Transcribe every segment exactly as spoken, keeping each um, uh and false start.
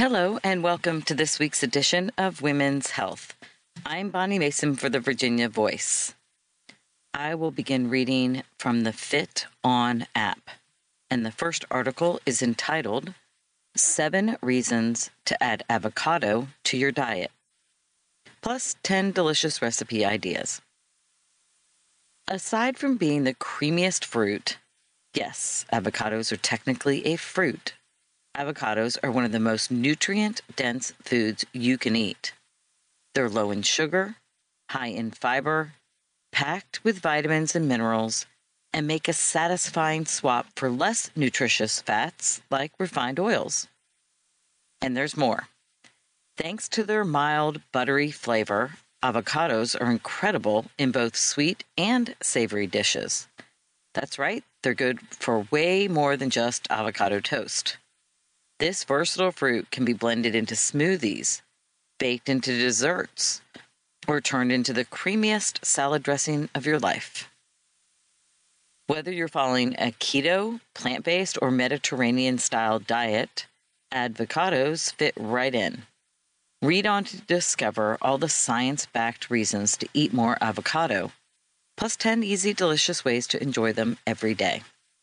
Hello, and welcome to this week's edition of Women's Health. I'm Bonnie Mason for the Virginia Voice. I will begin reading from the Fit On app, and the first article is entitled, Seven Reasons to Add Avocado to Your Diet, plus ten delicious recipe ideas. Aside from being the creamiest fruit, yes, avocados are technically a fruit. Avocados are one of the most nutrient-dense foods you can eat. They're low in sugar, high in fiber, packed with vitamins and minerals, and make a satisfying swap for less nutritious fats like refined oils. And there's more. Thanks to their mild, buttery flavor, avocados are incredible in both sweet and savory dishes. That's right, they're good for way more than just avocado toast. This versatile fruit can be blended into smoothies, baked into desserts, or turned into the creamiest salad dressing of your life. Whether you're following a keto, plant-based, or Mediterranean-style diet, avocados fit right in. Read on to discover all the science-backed reasons to eat more avocado, plus ten easy, delicious ways to enjoy them every day.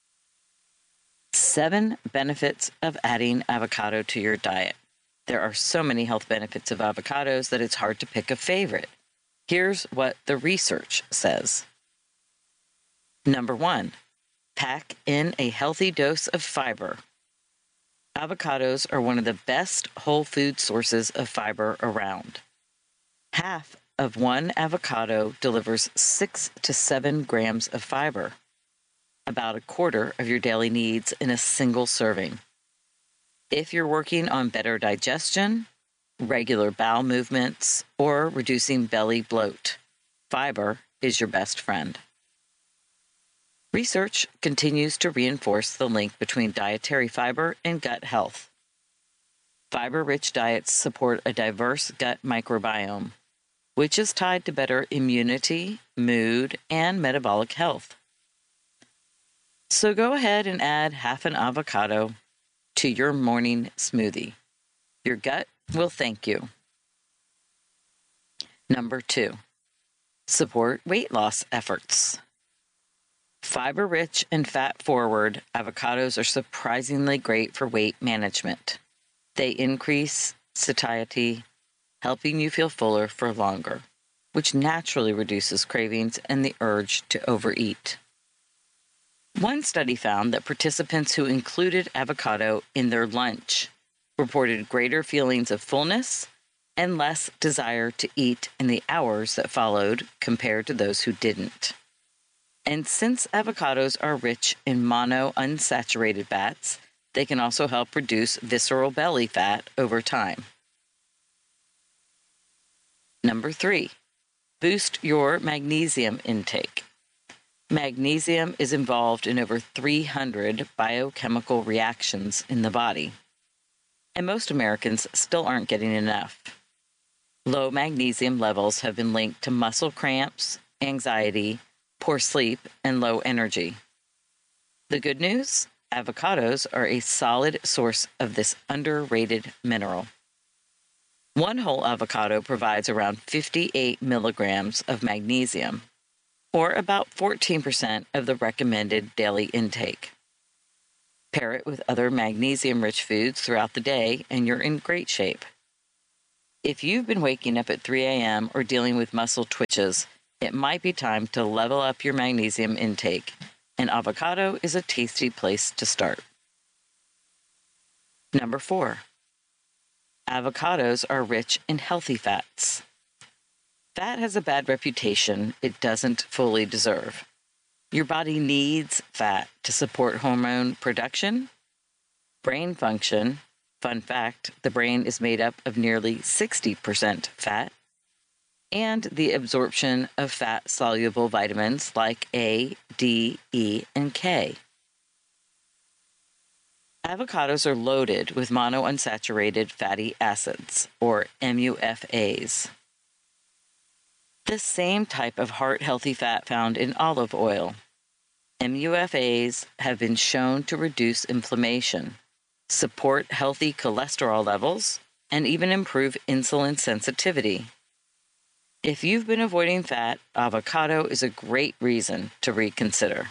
Seven benefits of adding avocado to your diet. There are so many health benefits of avocados that it's hard to pick a favorite. Here's what the research says. Number one, pack in a healthy dose of fiber. Avocados are one of the best whole food sources of fiber around. Half of one avocado delivers six to seven grams of fiber, about a quarter of your daily needs in a single serving. If you're working on better digestion, regular bowel movements, or reducing belly bloat, fiber is your best friend. Research continues to reinforce the link between dietary fiber and gut health. Fiber-rich diets support a diverse gut microbiome, which is tied to better immunity, mood, and metabolic health. So go ahead and add half an avocado to your morning smoothie. Your gut will thank you. Number two, support weight loss efforts. Fiber-rich and fat-forward, avocados are surprisingly great for weight management. They increase satiety, helping you feel fuller for longer, which naturally reduces cravings and the urge to overeat. One study found that participants who included avocado in their lunch reported greater feelings of fullness and less desire to eat in the hours that followed compared to those who didn't. And since avocados are rich in monounsaturated fats, they can also help reduce visceral belly fat over time. Number three, boost your magnesium intake. Magnesium is involved in over three hundred biochemical reactions in the body, and most Americans still aren't getting enough. Low magnesium levels have been linked to muscle cramps, anxiety, poor sleep, and low energy. The good news? Avocados are a solid source of this underrated mineral. One whole avocado provides around fifty-eight milligrams of magnesium, or about fourteen percent of the recommended daily intake. Pair it with other magnesium-rich foods throughout the day, and you're in great shape. If you've been waking up at three a.m. or dealing with muscle twitches, it might be time to level up your magnesium intake, and avocado is a tasty place to start. Number four, avocados are rich in healthy fats. Fat has a bad reputation it doesn't fully deserve. Your body needs fat to support hormone production, brain function. Fun fact, the brain is made up of nearly sixty percent fat, and the absorption of fat-soluble vitamins like A, D, E, and K. Avocados are loaded with monounsaturated fatty acids, or M U F As. The same type of heart-healthy fat found in olive oil. M U F As have been shown to reduce inflammation, support healthy cholesterol levels, and even improve insulin sensitivity. If you've been avoiding fat, avocado is a great reason to reconsider.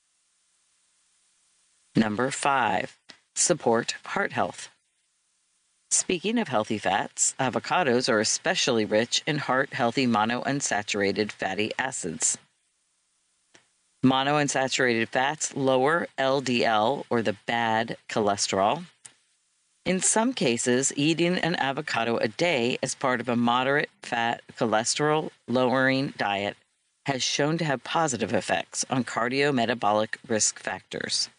Number five, support heart health. Speaking of healthy fats, avocados are especially rich in heart-healthy monounsaturated fatty acids. Monounsaturated fats lower L D L, or the bad cholesterol. In some cases, eating an avocado a day as part of a moderate fat cholesterol-lowering diet has shown to have positive effects on cardiometabolic risk factors.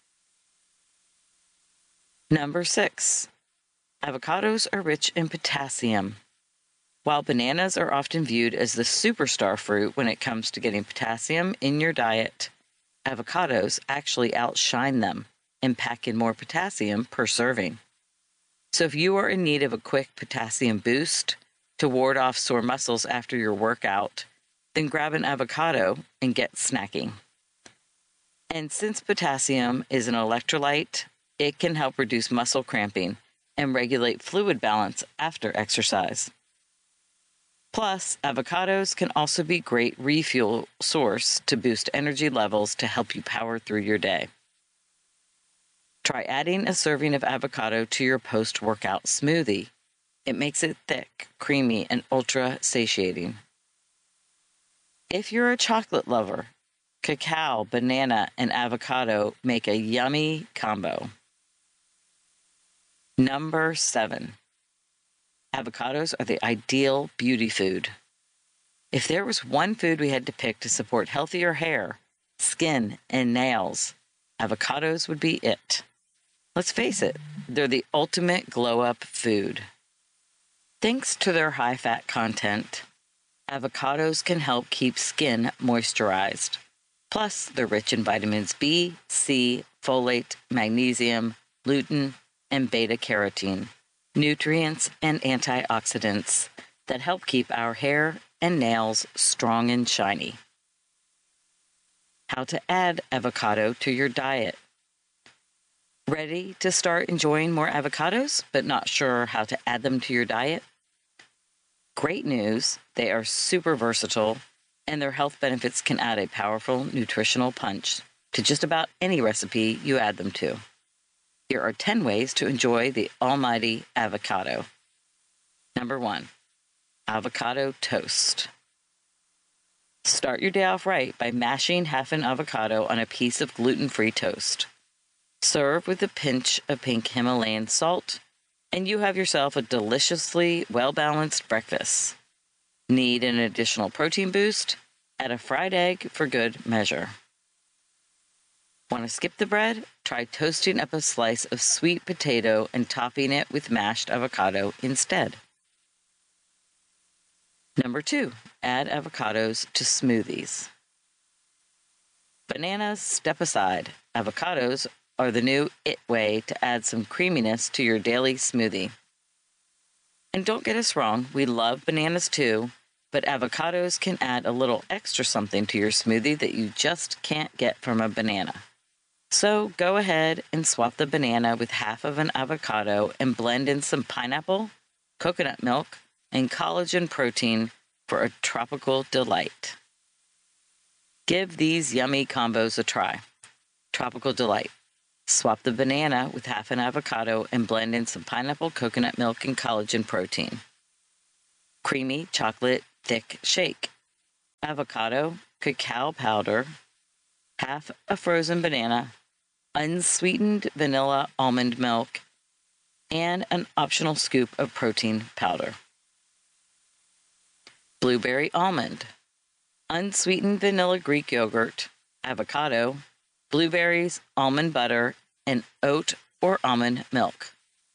Number six, avocados are rich in potassium. While bananas are often viewed as the superstar fruit when it comes to getting potassium in your diet, avocados actually outshine them and pack in more potassium per serving. So if you are in need of a quick potassium boost to ward off sore muscles after your workout, then grab an avocado and get snacking. And since potassium is an electrolyte, it can help reduce muscle cramping and regulate fluid balance after exercise. Plus, avocados can also be a great refuel source to boost energy levels to help you power through your day. Try adding a serving of avocado to your post-workout smoothie. It makes it thick, creamy, and ultra-satiating. If you're a chocolate lover, cacao, banana, and avocado make a yummy combo. Number seven, avocados are the ideal beauty food. If there was one food we had to pick to support healthier hair, skin, and nails, avocados would be it. Let's face it, they're the ultimate glow-up food. Thanks to their high-fat content, avocados can help keep skin moisturized. Plus, they're rich in vitamins B, C, folate, magnesium, lutein, and beta-carotene, nutrients and antioxidants that help keep our hair and nails strong and shiny. How to add avocado to your diet. Ready to start enjoying more avocados, but not sure how to add them to your diet? Great news, they are super versatile, and their health benefits can add a powerful nutritional punch to just about any recipe you add them to. Here are ten ways to enjoy the almighty avocado. Number one, avocado toast. Start your day off right by mashing half an avocado on a piece of gluten-free toast. Serve with a pinch of pink Himalayan salt, and you have yourself a deliciously well-balanced breakfast. Need an additional protein boost? Add a fried egg for good measure. Want to skip the bread? Try toasting up a slice of sweet potato and topping it with mashed avocado instead. Number two, add avocados to smoothies. Bananas step aside. Avocados are the new it way to add some creaminess to your daily smoothie. And don't get us wrong, we love bananas too, but avocados can add a little extra something to your smoothie that you just can't get from a banana. So go ahead and swap the banana with half of an avocado and blend in some pineapple, coconut milk, and collagen protein for a tropical delight. Give these yummy combos a try. Tropical delight. Swap the banana with half an avocado and blend in some pineapple, coconut milk, and collagen protein. Creamy chocolate thick shake. Avocado, cacao powder, half a frozen banana, unsweetened vanilla almond milk, and an optional scoop of protein powder. Blueberry almond, unsweetened vanilla Greek yogurt, avocado, blueberries, almond butter, and oat or almond milk.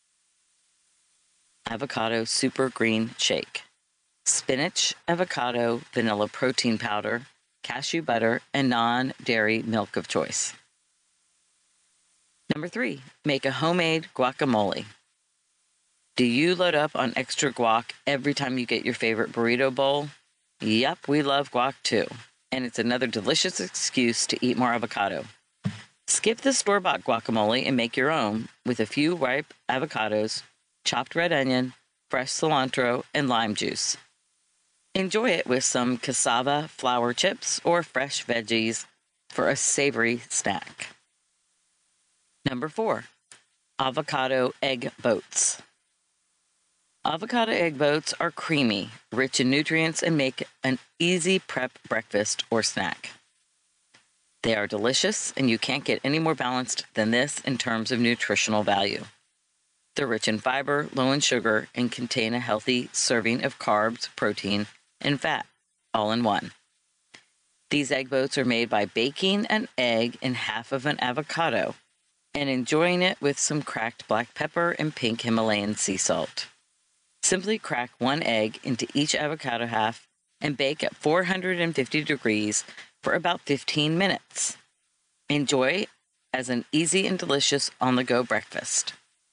Avocado super green shake. Spinach, avocado, vanilla protein powder, cashew butter, and non-dairy milk of choice. Number three, make a homemade guacamole. Do you load up on extra guac every time you get your favorite burrito bowl? Yep, we love guac too, and it's another delicious excuse to eat more avocado. Skip the store-bought guacamole and make your own with a few ripe avocados, chopped red onion, fresh cilantro, and lime juice. Enjoy it with some cassava flour chips or fresh veggies for a savory snack. Number four, avocado egg boats. Avocado egg boats are creamy, rich in nutrients, and make an easy prep breakfast or snack. They are delicious, and you can't get any more balanced than this in terms of nutritional value. They're rich in fiber, low in sugar, and contain a healthy serving of carbs, protein, and fat, all in one. These egg boats are made by baking an egg in half of an avocado and enjoying it with some cracked black pepper and pink Himalayan sea salt. Simply crack one egg into each avocado half and bake at four hundred fifty degrees for about fifteen minutes. Enjoy as an easy and delicious on-the-go breakfast.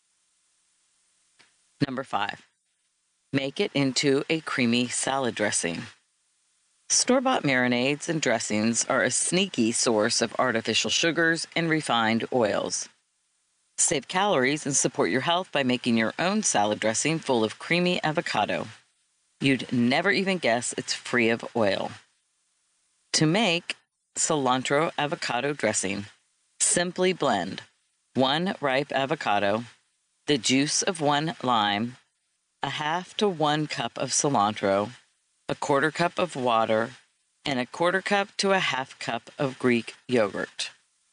Number five, make it into a creamy salad dressing. Store-bought marinades and dressings are a sneaky source of artificial sugars and refined oils. Save calories and support your health by making your own salad dressing full of creamy avocado. You'd never even guess it's free of oil. To make cilantro avocado dressing, simply blend one ripe avocado, the juice of one lime, a half to one cup of cilantro, a quarter cup of water, and a quarter cup to a half cup of Greek yogurt.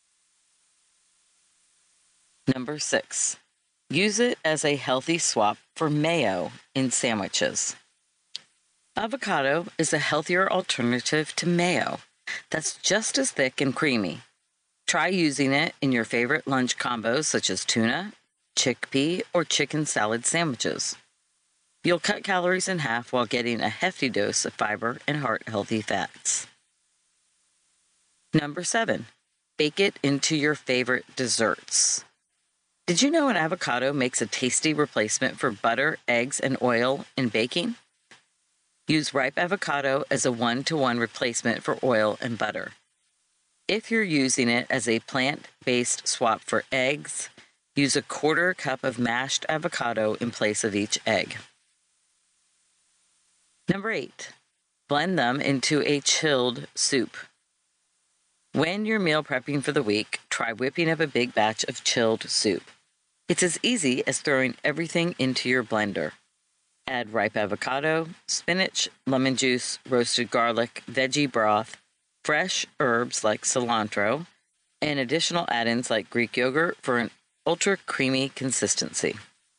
Number six, use it as a healthy swap for mayo in sandwiches. Avocado is a healthier alternative to mayo that's just as thick and creamy. Try using it in your favorite lunch combos such as tuna, chickpea, or chicken salad sandwiches. You'll cut calories in half while getting a hefty dose of fiber and heart-healthy fats. Number seven, bake it into your favorite desserts. Did you know an avocado makes a tasty replacement for butter, eggs, and oil in baking? Use ripe avocado as a one-to-one replacement for oil and butter. If you're using it as a plant-based swap for eggs, use a quarter cup of mashed avocado in place of each egg. Number eight, blend them into a chilled soup. When you're meal prepping for the week, try whipping up a big batch of chilled soup. It's as easy as throwing everything into your blender. Add ripe avocado, spinach, lemon juice, roasted garlic, veggie broth, fresh herbs like cilantro, and additional add-ins like Greek yogurt for an ultra creamy consistency.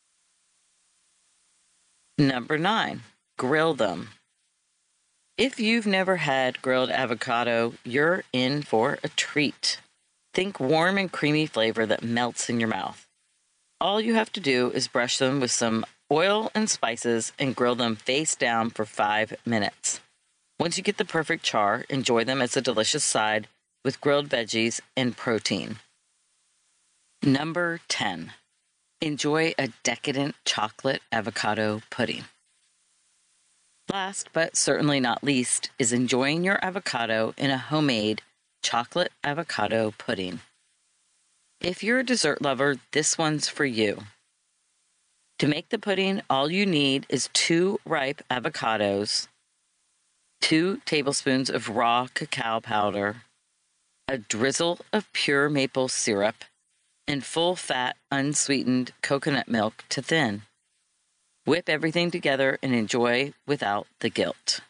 Number nine, grill them. If you've never had grilled avocado, you're in for a treat. Think warm and creamy flavor that melts in your mouth. All you have to do is brush them with some oil and spices and grill them face down for five minutes. Once you get the perfect char, enjoy them as a delicious side with grilled veggies and protein. Number ten, enjoy a decadent chocolate avocado pudding. Last, but certainly not least, is enjoying your avocado in a homemade chocolate avocado pudding. If you're a dessert lover, this one's for you. To make the pudding, all you need is two ripe avocados, two tablespoons of raw cacao powder, a drizzle of pure maple syrup, and full-fat, unsweetened coconut milk to thin. Whip everything together and enjoy without the guilt.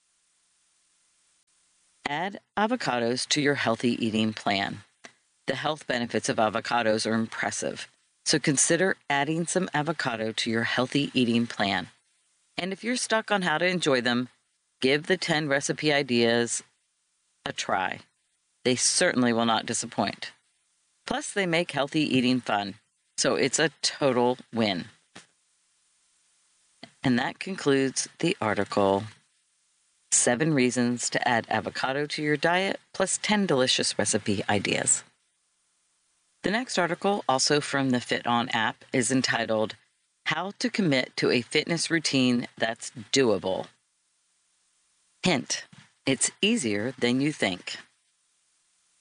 Add avocados to your healthy eating plan. The health benefits of avocados are impressive, so consider adding some avocado to your healthy eating plan. And if you're stuck on how to enjoy them, give the ten recipe ideas a try. They certainly will not disappoint. Plus, they make healthy eating fun, so it's a total win. And that concludes the article, Seven Reasons to Add Avocado to Your Diet, plus ten delicious recipe ideas. The next article, also from the FitOn app, is entitled, How to Commit to a Fitness Routine That's Doable. Hint, it's easier than you think.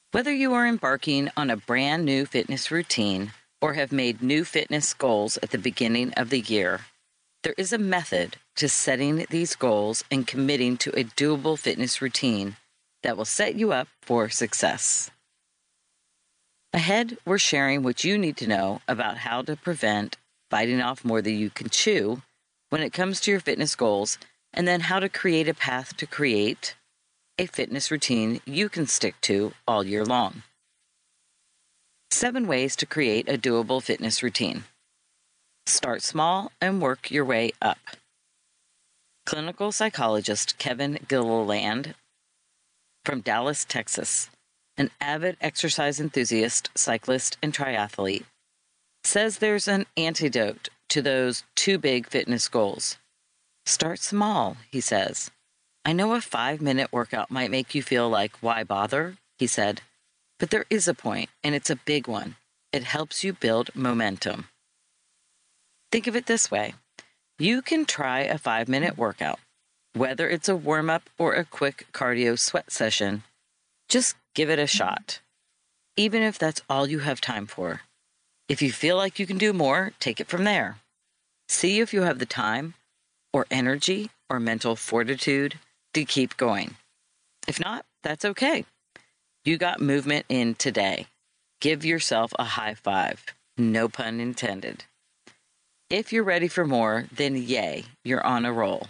Whether you are embarking on a brand new fitness routine or have made new fitness goals at the beginning of the year, there is a method to setting these goals and committing to a doable fitness routine that will set you up for success. Ahead, we're sharing what you need to know about how to prevent biting off more than you can chew when it comes to your fitness goals, and then how to create a path to create a fitness routine you can stick to all year long. Seven ways to create a doable fitness routine. Start small and work your way up. Clinical psychologist Kevin Gilliland from Dallas, Texas, an avid exercise enthusiast, cyclist, and triathlete, says there's an antidote to those too big fitness goals. Start small, he says. I know a five-minute workout might make you feel like, why bother? He said. But there is a point, and it's a big one. It helps you build momentum. Think of it this way. You can try a five-minute workout. Whether it's a warm-up or a quick cardio sweat session, just give it a shot, even if that's all you have time for. If you feel like you can do more, take it from there. See if you have the time or energy or mental fortitude to keep going. If not, that's okay. You got movement in today. Give yourself a high five. No pun intended. If you're ready for more, then yay, you're on a roll.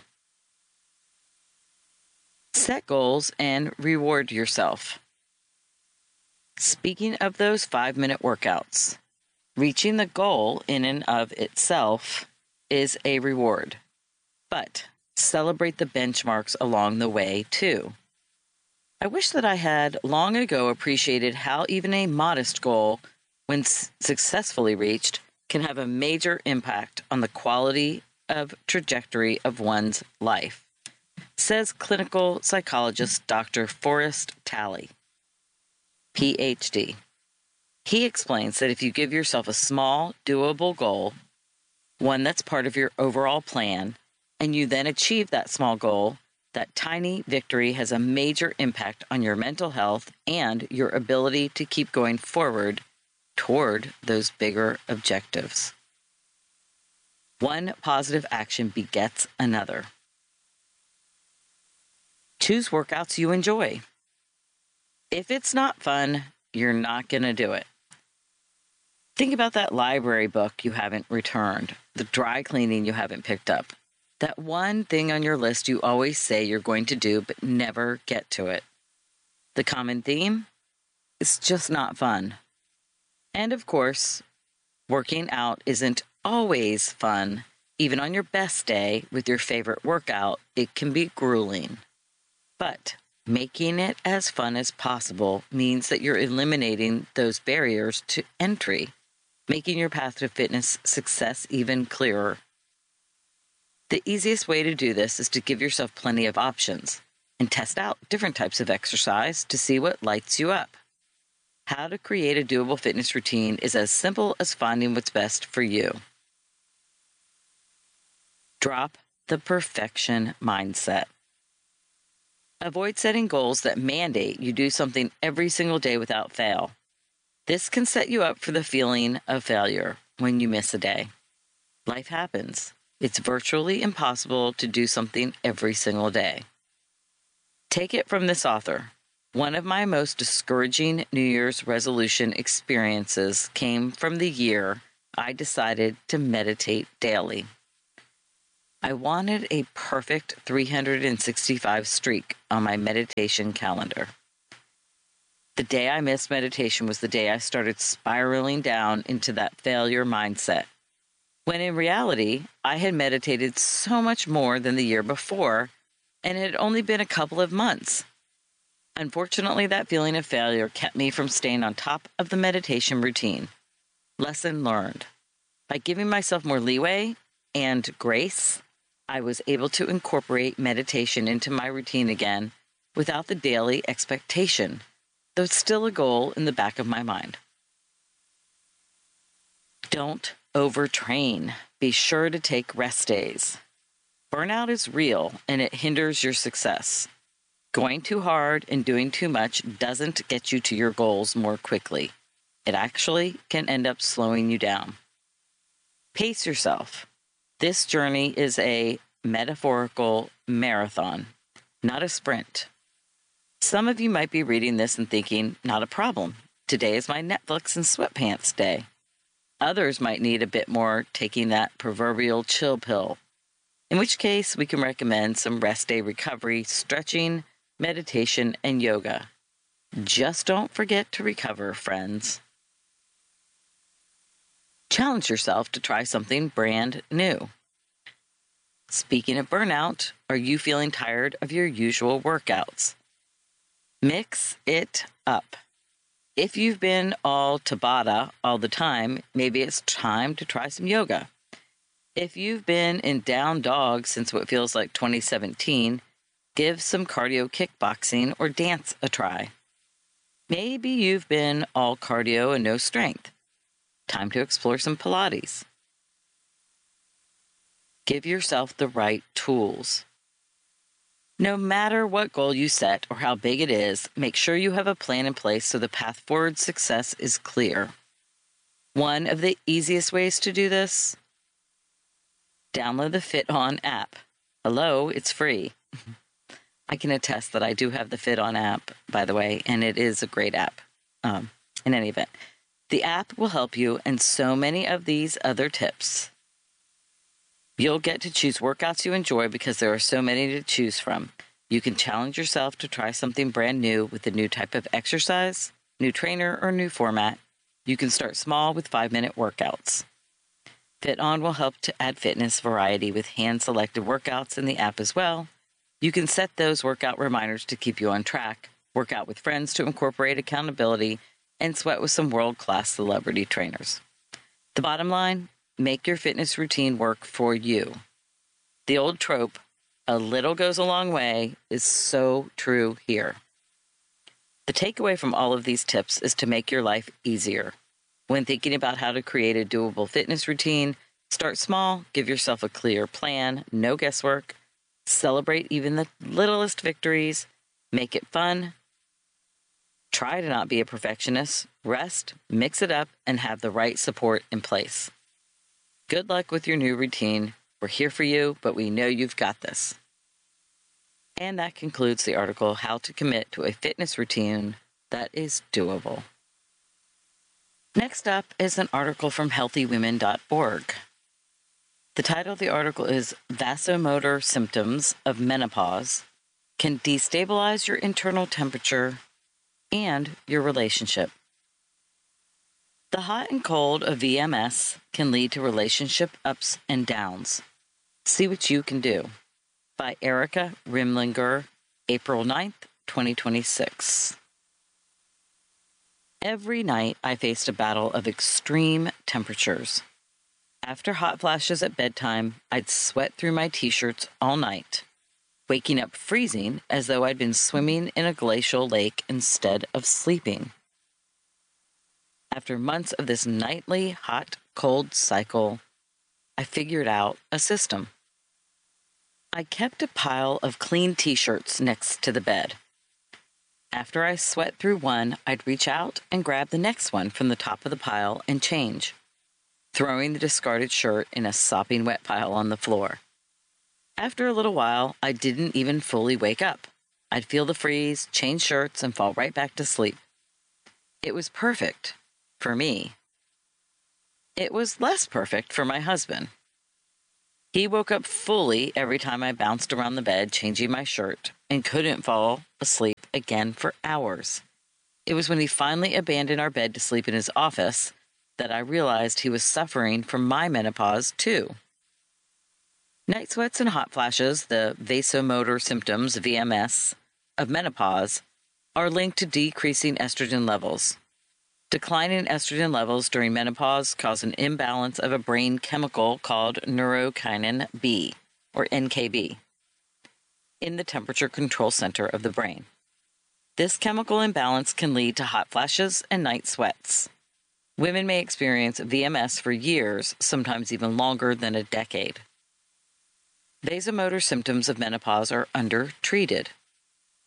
Set goals and reward yourself. Speaking of those five-minute workouts, reaching the goal in and of itself is a reward, but celebrate the benchmarks along the way too. I wish that I had long ago appreciated how even a modest goal, when s- successfully reached, can have a major impact on the quality of trajectory of one's life, says clinical psychologist Doctor Forrest Talley, P H D. He explains that if you give yourself a small, doable goal, one that's part of your overall plan, and you then achieve that small goal, that tiny victory has a major impact on your mental health and your ability to keep going forward toward those bigger objectives. One positive action begets another. Choose workouts you enjoy. If it's not fun, you're not going to do it. Think about that library book you haven't returned, the dry cleaning you haven't picked up, that one thing on your list you always say you're going to do but never get to it. The common theme? It's just not fun. And of course, working out isn't always fun. Even on your best day with your favorite workout, it can be grueling. But making it as fun as possible means that you're eliminating those barriers to entry, making your path to fitness success even clearer. The easiest way to do this is to give yourself plenty of options and test out different types of exercise to see what lights you up. How to create a doable fitness routine is as simple as finding what's best for you. Drop the perfection mindset. Avoid setting goals that mandate you do something every single day without fail. This can set you up for the feeling of failure when you miss a day. Life happens. It's virtually impossible to do something every single day. Take it from this author. One of my most discouraging New Year's resolution experiences came from the year I decided to meditate daily. I wanted a perfect three hundred sixty-five streak on my meditation calendar. The day I missed meditation was the day I started spiraling down into that failure mindset, when in reality, I had meditated so much more than the year before, and it had only been a couple of months. Unfortunately, that feeling of failure kept me from staying on top of the meditation routine. Lesson learned. By giving myself more leeway and grace, I was able to incorporate meditation into my routine again without the daily expectation, though it's still a goal in the back of my mind. Don't overtrain. Be sure to take rest days. Burnout is real and it hinders your success. Going too hard and doing too much doesn't get you to your goals more quickly. It actually can end up slowing you down. Pace yourself. This journey is a metaphorical marathon, not a sprint. Some of you might be reading this and thinking, not a problem. Today is my Netflix and sweatpants day. Others might need a bit more taking that proverbial chill pill, in which case we can recommend some rest day recovery, stretching, meditation, and yoga. Just don't forget to recover, friends. Challenge yourself to try something brand new. Speaking of burnout, are you feeling tired of your usual workouts? Mix it up. If you've been all Tabata all the time, maybe it's time to try some yoga. If you've been in down dog since what feels like twenty seventeen, give some cardio kickboxing or dance a try. Maybe you've been all cardio and no strength. Time to explore some Pilates. Give yourself the right tools. No matter what goal you set or how big it is, make sure you have a plan in place so the path forward success is clear. One of the easiest ways to do this? Download the FitOn app. Hello, it's free. I can attest that I do have the FitOn app, by the way, and it is a great app. Um, in any event, the app will help you and so many of these other tips. You'll get to choose workouts you enjoy because there are so many to choose from. You can challenge yourself to try something brand new with a new type of exercise, new trainer, or new format. You can start small with five-minute workouts. FitOn will help to add fitness variety with hand-selected workouts in the app as well. You can set those workout reminders to keep you on track, work out with friends to incorporate accountability, and sweat with some world-class celebrity trainers. The bottom line, make your fitness routine work for you. The old trope, a little goes a long way, is so true here. The takeaway from all of these tips is to make your life easier. When thinking about how to create a doable fitness routine, start small, give yourself a clear plan, no guesswork, celebrate even the littlest victories, make it fun, try to not be a perfectionist, rest, mix it up, and have the right support in place. Good luck with your new routine. We're here for you, but we know you've got this. And that concludes the article, How to Commit to a Fitness Routine That is Doable. Next up is an article from healthy women dot org. The title of the article is Vasomotor Symptoms of Menopause Can Destabilize Your Internal Temperature and Your Relationship. The hot and cold of V M S can lead to relationship ups and downs. See what you can do. By Erica Rimlinger, April ninth, twenty twenty-six. Every night I faced a battle of extreme temperatures. After hot flashes at bedtime, I'd sweat through my t-shirts all night, waking up freezing as though I'd been swimming in a glacial lake instead of sleeping. After months of this nightly hot-cold cycle, I figured out a system. I kept a pile of clean t-shirts next to the bed. After I sweat through one, I'd reach out and grab the next one from the top of the pile and change, throwing the discarded shirt in a sopping wet pile on the floor. After a little while, I didn't even fully wake up. I'd feel the freeze, change shirts, and fall right back to sleep. It was perfect. For me. It was less perfect for my husband. He woke up fully every time I bounced around the bed changing my shirt and couldn't fall asleep again for hours. It was when he finally abandoned our bed to sleep in his office that I realized he was suffering from my menopause too. Night sweats and hot flashes, the vasomotor symptoms, V M S, of menopause, are linked to decreasing estrogen levels. Declining estrogen levels during menopause cause an imbalance of a brain chemical called neurokinin B, or N K B, in the temperature control center of the brain. This chemical imbalance can lead to hot flashes and night sweats. Women may experience V M S for years, sometimes even longer than a decade. Vasomotor symptoms of menopause are undertreated.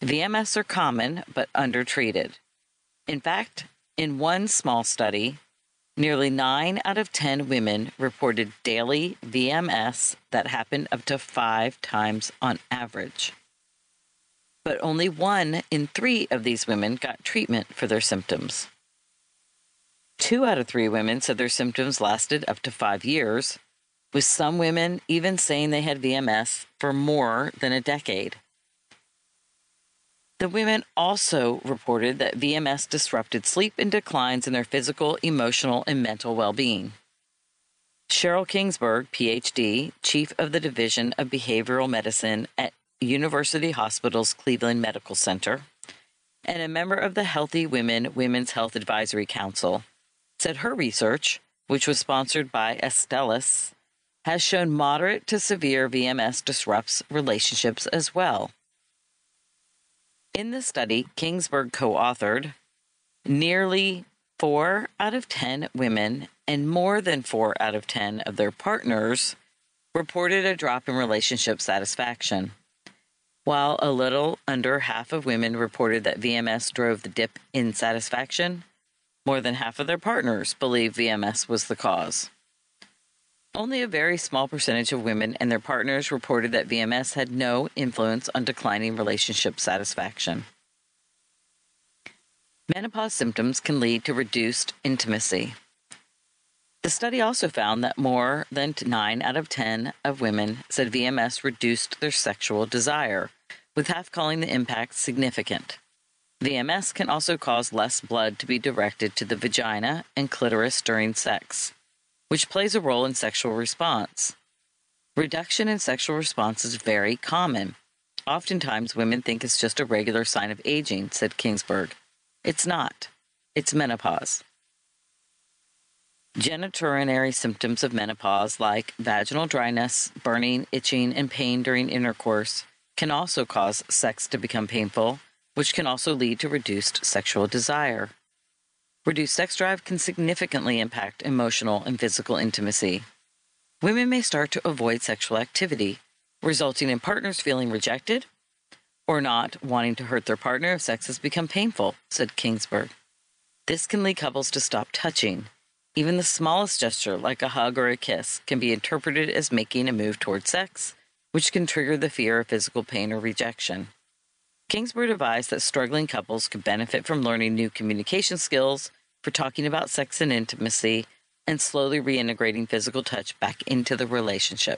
V M S are common but undertreated. In fact, in one small study, nearly nine out of ten women reported daily V M S that happened up to five times on average. But only one in three of these women got treatment for their symptoms. Two out of three women said their symptoms lasted up to five years, with some women even saying they had V M S for more than a decade. The women also reported that V M S disrupted sleep and declines in their physical, emotional, and mental well-being. Cheryl Kingsburg, P H D, Chief of the Division of Behavioral Medicine at University Hospitals Cleveland Medical Center, and a member of the Healthy Women Women's Health Advisory Council, said her research, which was sponsored by Astellas, has shown moderate to severe V M S disrupts relationships as well. In the study Kingsburg co-authored, nearly four out of ten women and more than four out of ten of their partners reported a drop in relationship satisfaction, while a little under half of women reported that V M S drove the dip in satisfaction. More than half of their partners believe V M S was the cause. Only a very small percentage of women and their partners reported that V M S had no influence on declining relationship satisfaction. Menopause symptoms can lead to reduced intimacy. The study also found that more than nine out of ten of women said V M S reduced their sexual desire, with half calling the impact significant. V M S can also cause less blood to be directed to the vagina and clitoris during sex, which plays a role in sexual response. Reduction in sexual response is very common. Oftentimes, women think it's just a regular sign of aging, said Kingsburg. It's not. It's menopause. Genitourinary symptoms of menopause, like vaginal dryness, burning, itching, and pain during intercourse, can also cause sex to become painful, which can also lead to reduced sexual desire. Reduced sex drive can significantly impact emotional and physical intimacy. Women may start to avoid sexual activity, resulting in partners feeling rejected or not wanting to hurt their partner if sex has become painful, said Kingsburg. This can lead couples to stop touching. Even the smallest gesture, like a hug or a kiss, can be interpreted as making a move toward sex, which can trigger the fear of physical pain or rejection. Kingsburg advised that struggling couples could benefit from learning new communication skills for talking about sex and intimacy and slowly reintegrating physical touch back into the relationship.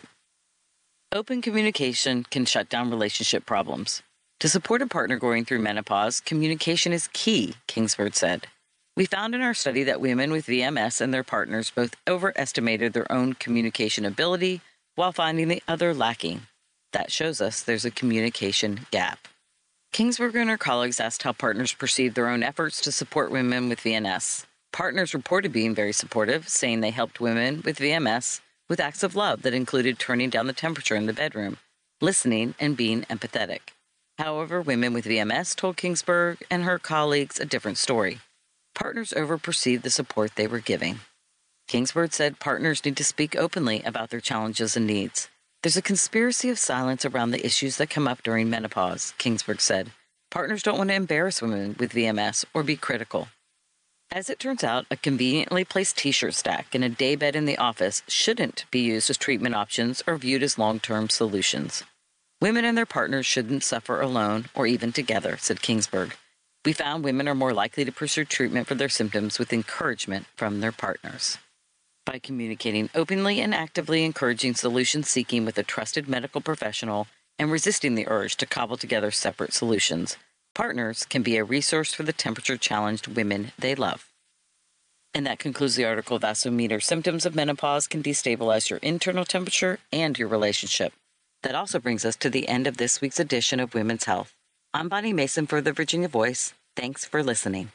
Open communication can shut down relationship problems. To support a partner going through menopause, communication is key, Kingsburg said. We found in our study that women with V M S and their partners both overestimated their own communication ability while finding the other lacking. That shows us there's a communication gap. Kingsburg and her colleagues asked how partners perceived their own efforts to support women with V M S. Partners reported being very supportive, saying they helped women with V M S with acts of love that included turning down the temperature in the bedroom, listening, and being empathetic. However, women with V M S told Kingsburg and her colleagues a different story. Partners overperceived the support they were giving. Kingsburg said partners need to speak openly about their challenges and needs. There's a conspiracy of silence around the issues that come up during menopause, Kingsburg said. Partners don't want to embarrass women with V M S or be critical. As it turns out, a conveniently placed t-shirt stack and a daybed in the office shouldn't be used as treatment options or viewed as long-term solutions. Women and their partners shouldn't suffer alone or even together, said Kingsburg. We found women are more likely to pursue treatment for their symptoms with encouragement from their partners. By communicating openly and actively encouraging solution seeking with a trusted medical professional and resisting the urge to cobble together separate solutions, partners can be a resource for the temperature-challenged women they love. And that concludes the article, Vasometer. Symptoms of menopause can destabilize your internal temperature and your relationship. That also brings us to the end of this week's edition of Women's Health. I'm Bonnie Mason for the Virginia Voice. Thanks for listening.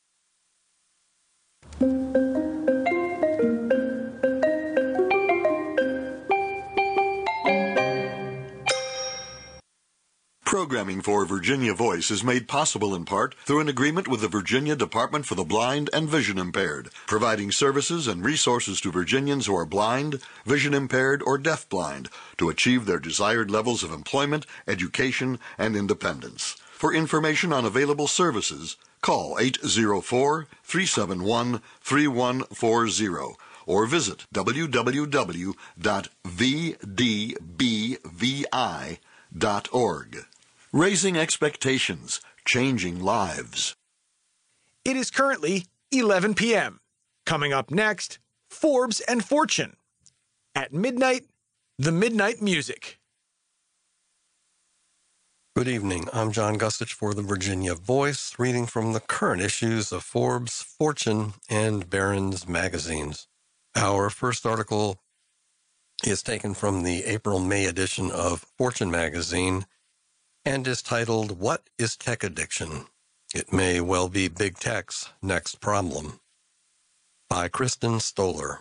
Programming for Virginia Voice is made possible in part through an agreement with the Virginia Department for the Blind and Vision Impaired, providing services and resources to Virginians who are blind, vision impaired, or deafblind to achieve their desired levels of employment, education, and independence. For information on available services, call eight zero four, three seven one, three one four zero or visit w w w dot v d b v i dot org. Raising expectations, changing lives. It is currently eleven p.m. Coming up next, Forbes and Fortune. At midnight, the Midnight Music. Good evening. I'm John Gustich for the Virginia Voice, reading from the current issues of Forbes, Fortune, and Barron's magazines. Our first article is taken from the April-May edition of Fortune magazine and is titled, "What is Tech Addiction? It May Well Be Big Tech's Next Problem," by Kristen Stoller.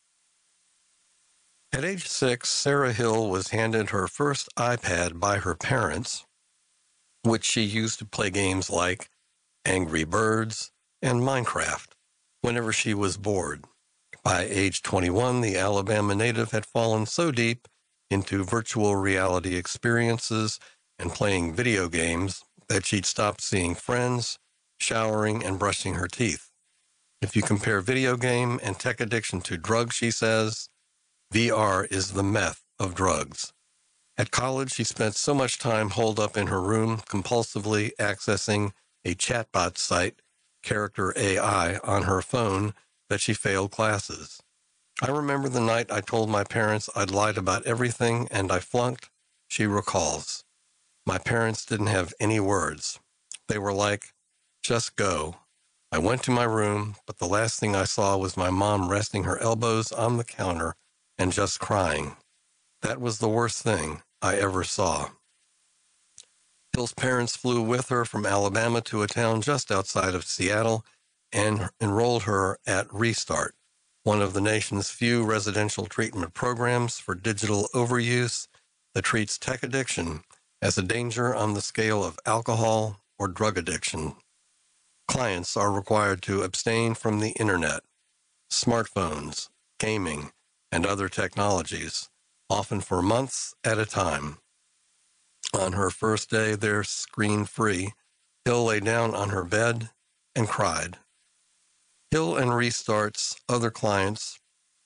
At age six, Sarah Hill was handed her first iPad by her parents, which she used to play games like Angry Birds and Minecraft whenever she was bored. By age twenty-one, the Alabama native had fallen so deep into virtual reality experiences and playing video games that she'd stopped seeing friends, showering, and brushing her teeth. If you compare video game and tech addiction to drugs, she says, V R is the meth of drugs. At college, she spent so much time holed up in her room, compulsively accessing a chatbot site, Character A I, on her phone, that she failed classes. I remember the night I told my parents I'd lied about everything and I flunked, she recalls. My parents didn't have any words. They were like, just go. I went to my room, but the last thing I saw was my mom resting her elbows on the counter and just crying. That was the worst thing I ever saw. Hill's parents flew with her from Alabama to a town just outside of Seattle and enrolled her at Restart, one of the nation's few residential treatment programs for digital overuse that treats tech addiction as a danger on the scale of alcohol or drug addiction. Clients are required to abstain from the internet, smartphones, gaming, and other technologies, often for months at a time. On her first day there screen-free, Hill lay down on her bed and cried. Hill and Restart's other clients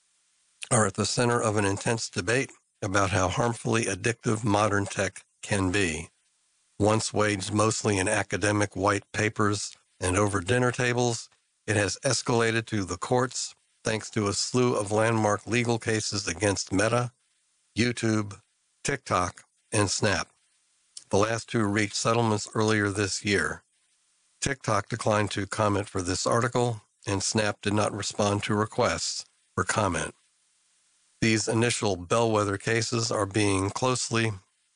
are at the center of an intense debate about how harmfully addictive modern tech can be. Once waged mostly in academic white papers and over dinner tables, it has escalated to the courts thanks to a slew of landmark legal cases against Meta, YouTube, TikTok, and Snap. The last two reached settlements earlier this year. TikTok declined to comment for this article, and Snap did not respond to requests for comment. These initial bellwether cases are being closely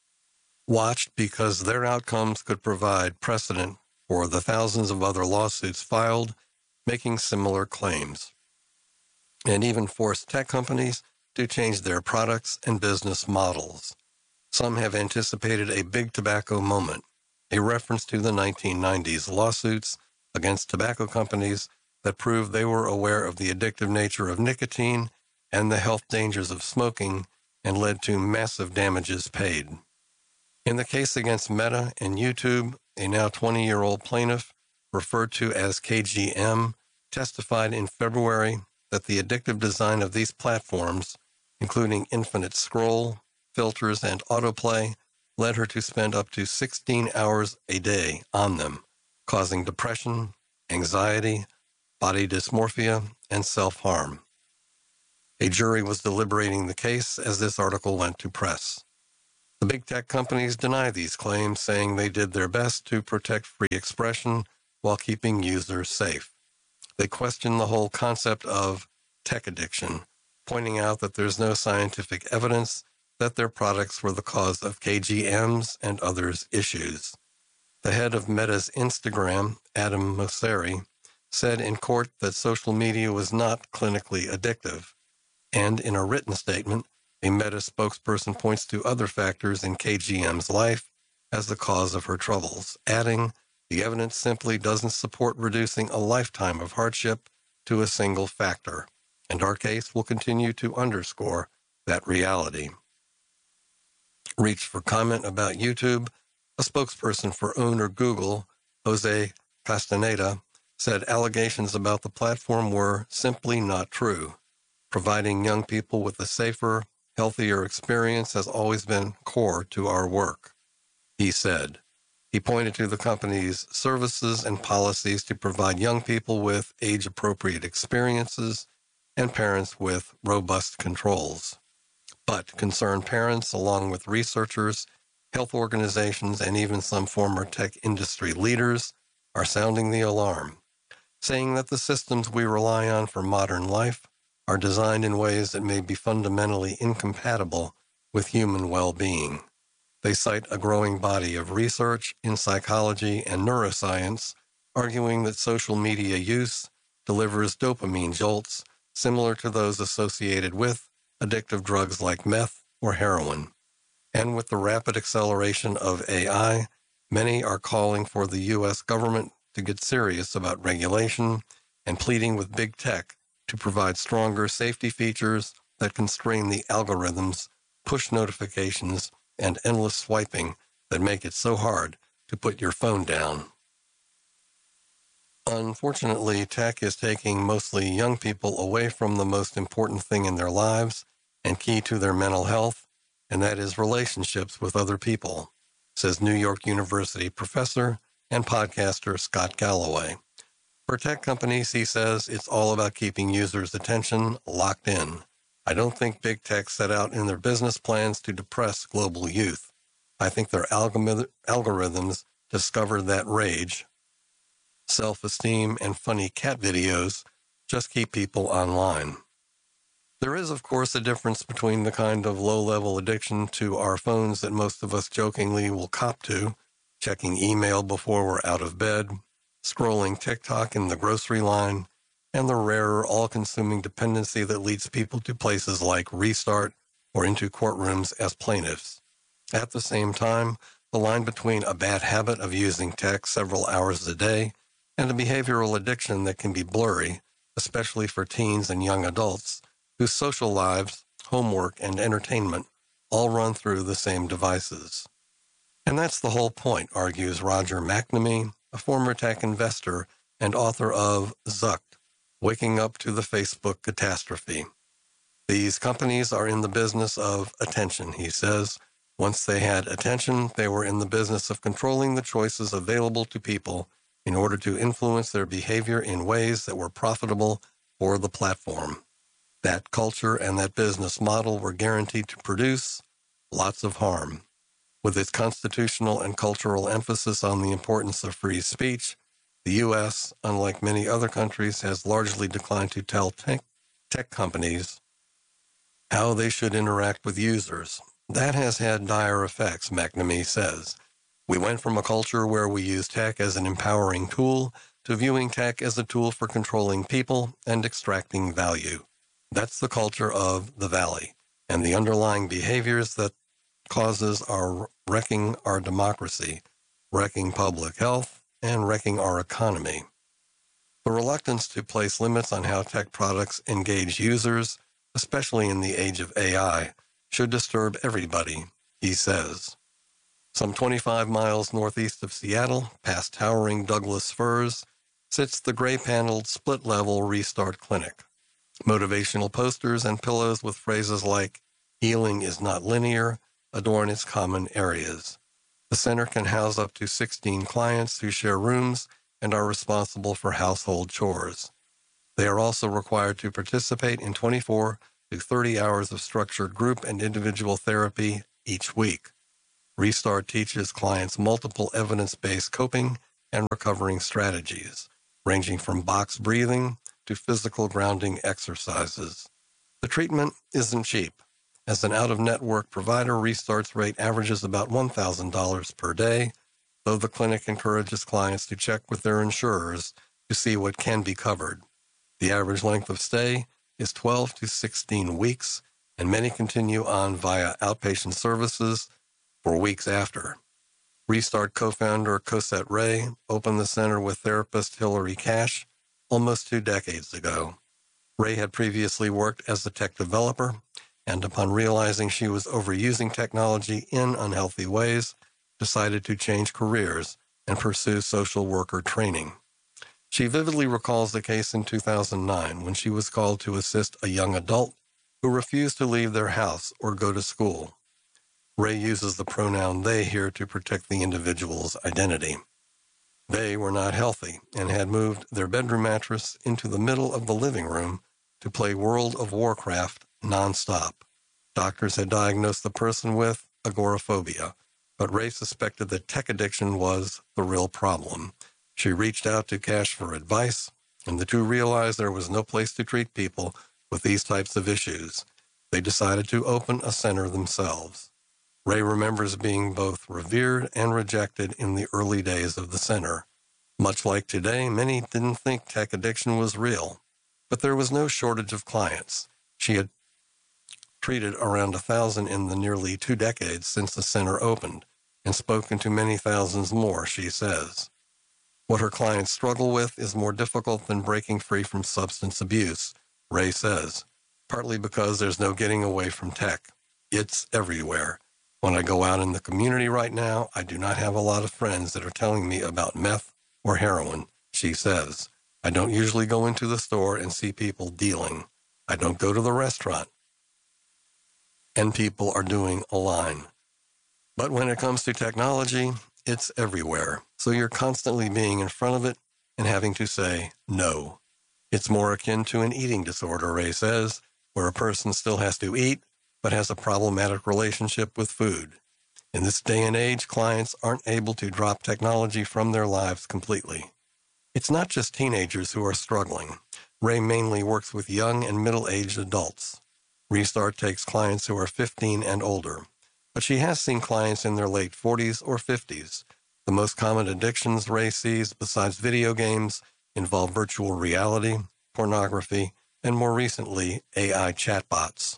watched because their outcomes could provide precedent for the thousands of other lawsuits filed making similar claims, and even force tech companies to change their products and business models. Some have anticipated a big tobacco moment, a reference to the nineteen nineties lawsuits against tobacco companies that proved they were aware of the addictive nature of nicotine and the health dangers of smoking and led to massive damages paid. In the case against Meta and YouTube, a now twenty-year-old plaintiff, referred to as K G M, testified in February that the addictive design of these platforms, including infinite scroll, filters, and autoplay, led her to spend up to sixteen hours a day on them, causing depression, anxiety, body dysmorphia, and self-harm. A jury was deliberating the case as this article went to press. The big tech companies deny these claims, saying they did their best to protect free expression while keeping users safe. They question the whole concept of tech addiction, pointing out that there's no scientific evidence that their products were the cause of K G M's and others' issues. The head of Meta's Instagram, Adam Mosseri, said in court that social media was not clinically addictive, and in a written statement, a Meta spokesperson points to other factors in K G M's life as the cause of her troubles, adding, the evidence simply doesn't support reducing a lifetime of hardship to a single factor, and our case will continue to underscore that reality. Reached for comment about YouTube, A spokesperson for owner Google, Jose Castaneda, said allegations about the platform were simply not true. Providing young people with a safer, healthier experience has always been core to our work, he said. He pointed to the company's services and policies to provide young people with age-appropriate experiences and parents with robust controls. But concerned parents, along with researchers, health organizations, and even some former tech industry leaders, are sounding the alarm, saying that the systems we rely on for modern life are designed in ways that may be fundamentally incompatible with human well-being. They cite a growing body of research in psychology and neuroscience, arguing that social media use delivers dopamine jolts similar to those associated with addictive drugs like meth or heroin. And with the rapid acceleration of A I, many are calling for the U S government to get serious about regulation and pleading with big tech to provide stronger safety features that constrain the algorithms, push notifications, and endless swiping that make it so hard to put your phone down. Unfortunately, tech is taking mostly young people away from the most important thing in their lives and key to their mental health, and that is relationships with other people, says New York University professor and podcaster Scott Galloway. For tech companies, he says, it's all about keeping users' attention locked in. I don't think big tech set out in their business plans to depress global youth. I think their algorith- algorithms discovered that rage, self-esteem, and funny cat videos just keep people online. There is, of course, a difference between the kind of low-level addiction to our phones that most of us jokingly will cop to, checking email before we're out of bed, scrolling TikTok in the grocery line, and the rarer, all-consuming dependency that leads people to places like Restart or into courtrooms as plaintiffs. At the same time, the line between a bad habit of using tech several hours a day and a behavioral addiction that can be blurry, especially for teens and young adults, whose social lives, homework, and entertainment all run through the same devices. And that's the whole point, argues Roger McNamee, a former tech investor and author of Zucked, Waking Up to the Facebook Catastrophe. These companies are in the business of attention, he says. Once they had attention, they were in the business of controlling the choices available to people in order to influence their behavior in ways that were profitable for the platform. That culture and that business model were guaranteed to produce lots of harm. With its constitutional and cultural emphasis on the importance of free speech, the U S, unlike many other countries, has largely declined to tell tech, tech companies how they should interact with users. That has had dire effects, McNamee says. We went from a culture where we use tech as an empowering tool to viewing tech as a tool for controlling people and extracting value. That's the culture of the Valley and the underlying behaviors that causes are wrecking our democracy, wrecking public health, and wrecking our economy. The reluctance to place limits on how tech products engage users, especially in the age of A I, should disturb everybody, he says. Some twenty-five miles northeast of Seattle, past towering Douglas firs, sits the gray-paneled split-level Restart Clinic. Motivational posters and pillows with phrases like, healing is not linear, adorn its common areas. The center can house up to sixteen clients who share rooms and are responsible for household chores. They are also required to participate in twenty-four to thirty hours of structured group and individual therapy each week. Restart teaches clients multiple evidence-based coping and recovering strategies, ranging from box breathing to physical grounding exercises. The treatment isn't cheap. As an out-of-network provider, Restart's rate averages about one thousand dollars per day, though the clinic encourages clients to check with their insurers to see what can be covered. The average length of stay is twelve to sixteen weeks, and many continue on via outpatient services for weeks after. Restart co-founder Cosette Ray opened the center with therapist Hillary Cash almost two decades ago. Ray had previously worked as a tech developer, and upon realizing she was overusing technology in unhealthy ways, decided to change careers and pursue social worker training. She vividly recalls the case in two thousand nine when she was called to assist a young adult who refused to leave their house or go to school. Ray uses the pronoun they here to protect the individual's identity. They were not healthy and had moved their bedroom mattress into the middle of the living room to play World of Warcraft nonstop. Doctors had diagnosed the person with agoraphobia, but Ray suspected that tech addiction was the real problem. She reached out to Cash for advice, and the two realized there was no place to treat people with these types of issues. They decided to open a center themselves. Ray remembers being both revered and rejected in the early days of the center. Much like today, many didn't think tech addiction was real, but there was no shortage of clients. She had treated around a thousand in the nearly two decades since the center opened, and spoken to many thousands more, she says. What her clients struggle with is more difficult than breaking free from substance abuse, Ray says, partly because there's no getting away from tech. It's everywhere. When I go out in the community right now, I do not have a lot of friends that are telling me about meth or heroin, she says. I don't usually go into the store and see people dealing. I don't go to the restaurant, and people are doing a line. But when it comes to technology, it's everywhere. So you're constantly being in front of it and having to say no. It's more akin to an eating disorder, Ray says, where a person still has to eat, but has a problematic relationship with food. In this day and age, clients aren't able to drop technology from their lives completely. It's not just teenagers who are struggling. Ray mainly works with young and middle-aged adults. Restart takes clients who are fifteen and older, but she has seen clients in their late forties or fifties. The most common addictions Ray sees, besides video games, involve virtual reality, pornography, and more recently, A I chatbots.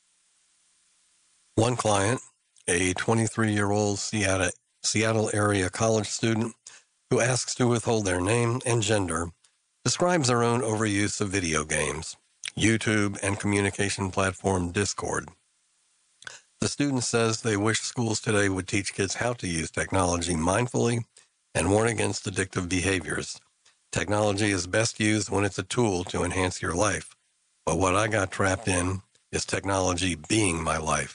One client, a twenty-three-year-old Seattle, Seattle area college student who asks to withhold their name and gender, describes their own overuse of video games, YouTube, and communication platform Discord. The student says they wish schools today would teach kids how to use technology mindfully and warn against addictive behaviors. Technology is best used when it's a tool to enhance your life, but what I got trapped in is technology being my life.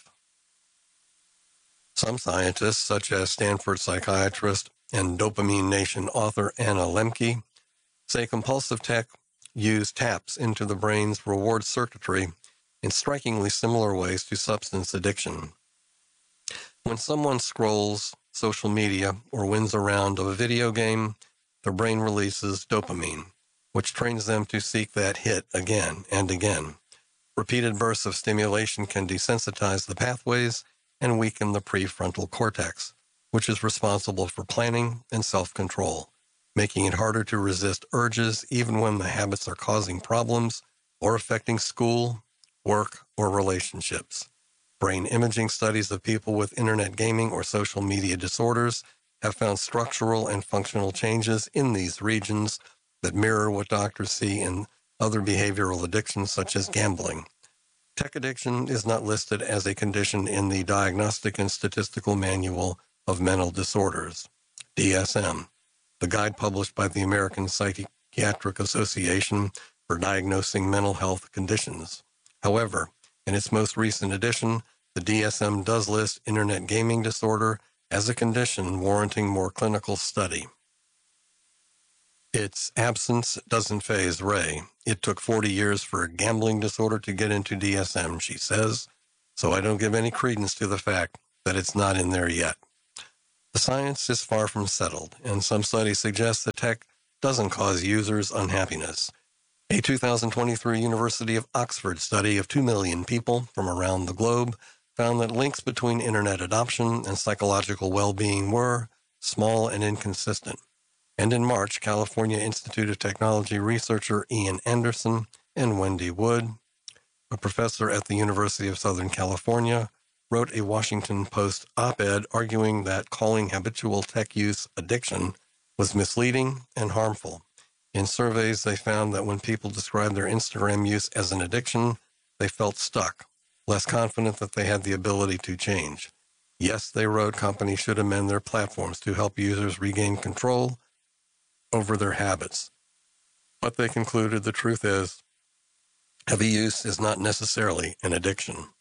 Some scientists, such as Stanford psychiatrist and Dopamine Nation author Anna Lemke, say compulsive tech use taps into the brain's reward circuitry in strikingly similar ways to substance addiction. When someone scrolls social media or wins a round of a video game, their brain releases dopamine, which trains them to seek that hit again and again. Repeated bursts of stimulation can desensitize the pathways and weaken the prefrontal cortex, which is responsible for planning and self-control, making it harder to resist urges even when the habits are causing problems or affecting school, work, or relationships. Brain imaging studies of people with internet gaming or social media disorders have found structural and functional changes in these regions that mirror what doctors see in other behavioral addictions such as gambling. Tech addiction is not listed as a condition in the Diagnostic and Statistical Manual of Mental Disorders, D S M, the guide published by the American Psychiatric Association for diagnosing mental health conditions. However, in its most recent edition, the D S M does list internet gaming disorder as a condition warranting more clinical study. Its absence doesn't faze Ray. It took forty years for a gambling disorder to get into D S M, she says, so I don't give any credence to the fact that it's not in there yet. The science is far from settled, and some studies suggest that tech doesn't cause users unhappiness. A two thousand twenty-three University of Oxford study of two million people from around the globe found that links between internet adoption and psychological well-being were small and inconsistent. And in March, California Institute of Technology researcher Ian Anderson and Wendy Wood, a professor at the University of Southern California, wrote a Washington Post op-ed arguing that calling habitual tech use addiction was misleading and harmful. In surveys, they found that when people described their Instagram use as an addiction, they felt stuck, less confident that they had the ability to change. Yes, they wrote companies should amend their platforms to help users regain control over their habits. But they concluded the truth is, heavy use is not necessarily an addiction.